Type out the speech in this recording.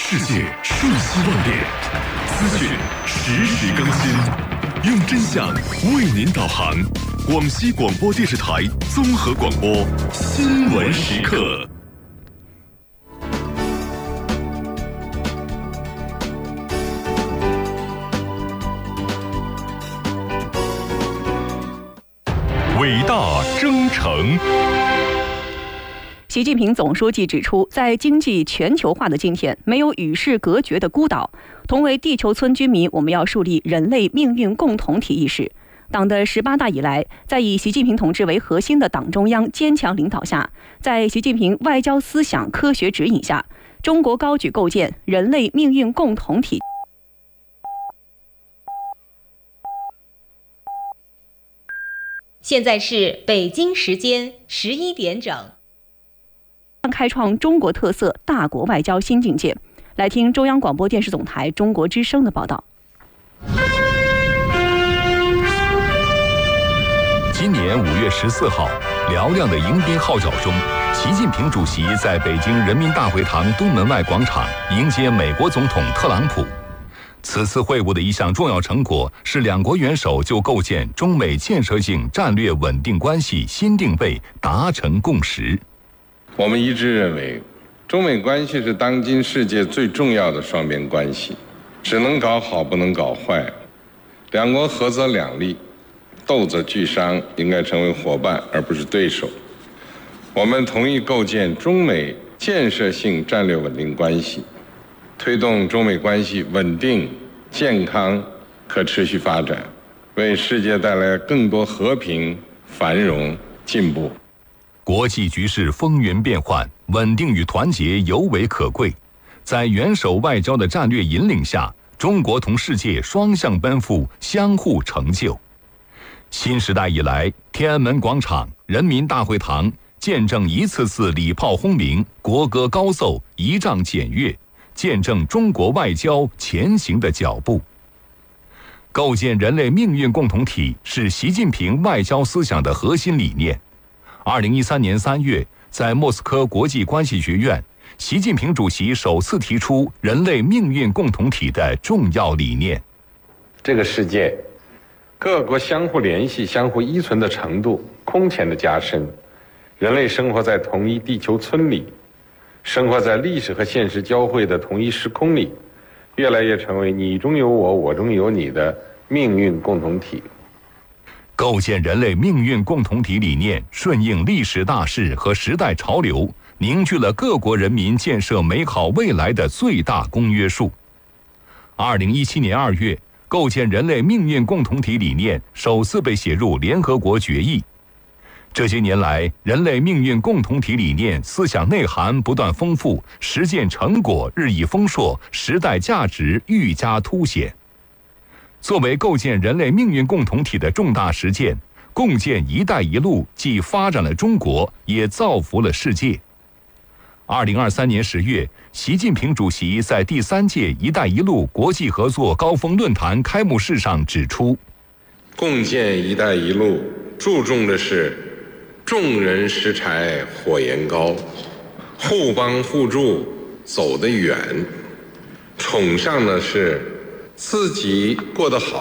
世界瞬息万变，资讯实时更新，用真相为您导航。广西广播电视台综合广播新闻时刻。伟大征程。 习近平总书记指出，在经济全球化的今天，没有与世隔绝的孤岛。同为地球村居民，我们要树立人类命运共同体意识。党的18大以来，在以习近平同志为核心的党中央坚强领导下，在习近平外交思想科学指引下，中国高举构建人类命运共同体。 现在是北京时间11点整。 开创中国特色大国外交新境界。来听中央广播电视总台中国之声的报道。 今年5月14号，嘹亮的迎宾号角中，习近平主席在北京人民大会堂东门外广场迎接美国总统特朗普。此次会晤的一项重要成果是两国元首就构建中美建设性战略稳定关系新定位达成共识。 我们一致认为，中美关系是当今世界最重要的双边关系，只能搞好，不能搞坏。两国合则两利，斗则俱伤，应该成为伙伴而不是对手。我们同意构建中美建设性战略稳定关系，推动中美关系稳定、健康、可持续发展，为世界带来更多和平、繁荣、进步。 国际局势风云变幻，稳定与团结尤为可贵。在元首外交的战略引领下，中国同世界双向奔赴，相互成就。新时代以来，天安门广场、人民大会堂见证一次次礼炮轰鸣、国歌高奏、仪仗检阅，见证中国外交前行的脚步。构建人类命运共同体是习近平外交思想的核心理念。2013年3月，在莫斯科国际关系学院，习近平主席首次提出人类命运共同体的重要理念。 这个世界，各国相互联系、相互依存的程度空前的加深，人类生活在同一地球村里，生活在历史和现实交汇的同一时空里，越来越成为你中有我，我中有你的命运共同体。 构建人类命运共同体理念，顺应历史大势和时代潮流，凝聚了各国人民建设美好未来的最大公约数。2017年2月，构建人类命运共同体理念首次被写入联合国决议。这些年来，人类命运共同体理念思想内涵不断丰富，实践成果日益丰硕，时代价值愈加凸显。作为构建人类命运共同体的重大实践，共建“一带一路”既发展了中国，也造福了世界。2023年10月，习近平主席在第3届“一带一路”国际合作高峰论坛开幕式上指出， 共建“一带一路”注重的是众人拾柴火焰高，互帮互助走得远，崇尚的是自己过得好，